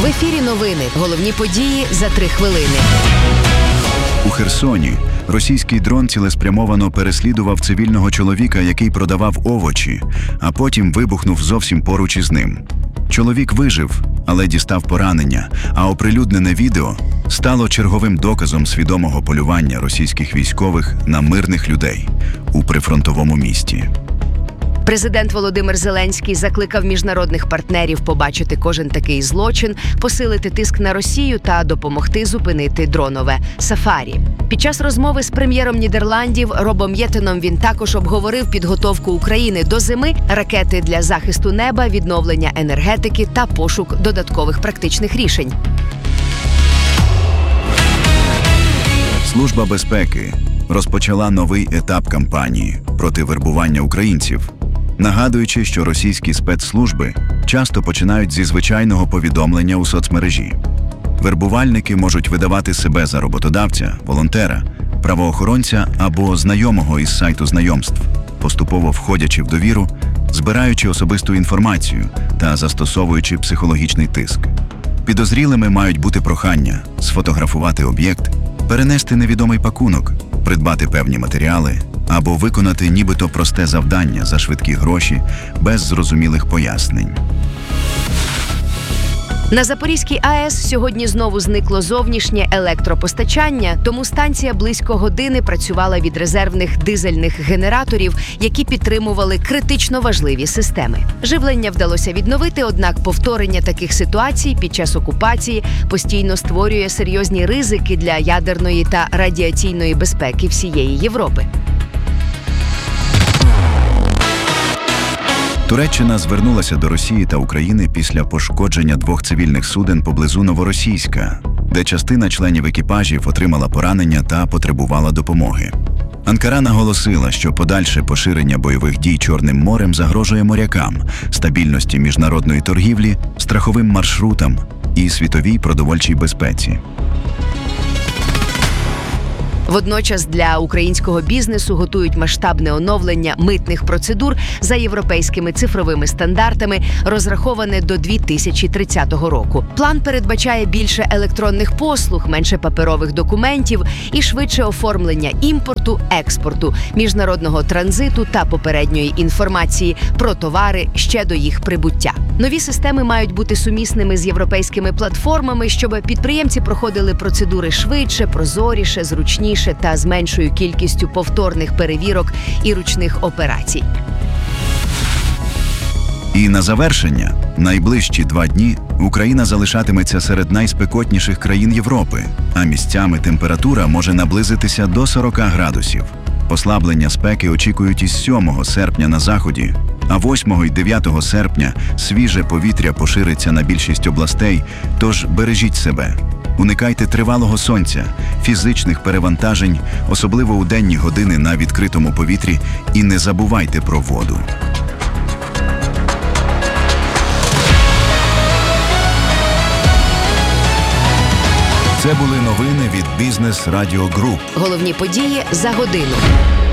В ефірі новини. Головні події за 3 хвилини. У Херсоні російський дрон цілеспрямовано переслідував цивільного чоловіка, який продавав овочі, а потім вибухнув зовсім поруч із ним. Чоловік вижив, але дістав поранення, а оприлюднене відео стало черговим доказом свідомого полювання російських військових на мирних людей у прифронтовому місті. Президент Володимир Зеленський закликав міжнародних партнерів побачити кожен такий злочин, посилити тиск на Росію та допомогти зупинити дронове сафарі. Під час розмови з прем'єром Нідерландів Робом Єтеном він також обговорив підготовку України до зими, ракети для захисту неба, відновлення енергетики та пошук додаткових практичних рішень. Служба безпеки розпочала новий етап кампанії проти вербування українців, нагадуючи, що російські спецслужби часто починають зі звичайного повідомлення у соцмережі. Вербувальники можуть видавати себе за роботодавця, волонтера, правоохоронця або знайомого із сайту знайомств, поступово входячи в довіру, збираючи особисту інформацію та застосовуючи психологічний тиск. Підозрілими мають бути прохання сфотографувати об'єкт, перенести невідомий пакунок, придбати певні матеріали або виконати нібито просте завдання за швидкі гроші без зрозумілих пояснень. На Запорізькій АЕС сьогодні знову зникло зовнішнє електропостачання, тому станція близько години працювала від резервних дизельних генераторів, які підтримували критично важливі системи. Живлення вдалося відновити, однак повторення таких ситуацій під час окупації постійно створює серйозні ризики для ядерної та радіаційної безпеки всієї Європи. Туреччина звернулася до Росії та України після пошкодження 2 цивільних суден поблизу Новоросійська, де частина членів екіпажів отримала поранення та потребувала допомоги. Анкара наголосила, що подальше поширення бойових дій Чорним морем загрожує морякам, стабільності міжнародної торгівлі, страховим маршрутам і світовій продовольчій безпеці. Водночас для українського бізнесу готують масштабне оновлення митних процедур за європейськими цифровими стандартами, розраховане до 2030 року. План передбачає більше електронних послуг, менше паперових документів і швидше оформлення імпорту, експорту, міжнародного транзиту та попередньої інформації про товари ще до їх прибуття. Нові системи мають бути сумісними з європейськими платформами, щоб підприємці проходили процедури швидше, прозоріше, зручніше та з меншою кількістю повторних перевірок і ручних операцій. І на завершення, найближчі 2 дні Україна залишатиметься серед найспекотніших країн Європи, а місцями температура може наблизитися до 40 градусів. Послаблення спеки очікують із 7 серпня на заході, а 8 і 9 серпня свіже повітря пошириться на більшість областей, тож бережіть себе. Уникайте тривалого сонця, фізичних перевантажень, особливо у денні години на відкритому повітрі, і не забувайте про воду. Це були новини від Бізнес Радіо Груп. Головні події за годину.